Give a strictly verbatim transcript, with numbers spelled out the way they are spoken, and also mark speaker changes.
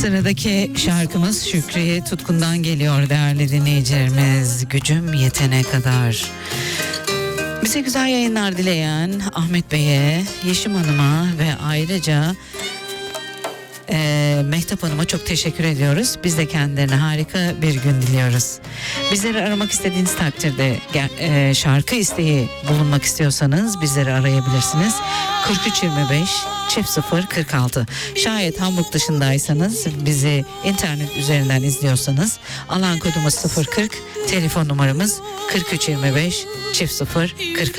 Speaker 1: Sıradaki şarkımız Şükriye Tutkun'dan geliyor değerli dinleyicilerimiz. Gücüm yetene kadar. Bize güzel yayınlar dileyen Ahmet Bey'e, Yeşim Hanım'a ve ayrıca e, Mehtap Hanım'a çok teşekkür ediyoruz. Biz de kendilerine harika bir gün diliyoruz. Bizleri aramak istediğiniz takdirde e, şarkı isteği bulunmak istiyorsanız bizleri arayabilirsiniz. kırk üç yirmi beş çift sıfır kırk altı. Şayet Hamburg dışındaysanız, bizi internet üzerinden izliyorsanız alan kodumuz sıfır kırk, telefon numaramız kırk üç yirmi beş çift sıfır kırk altı.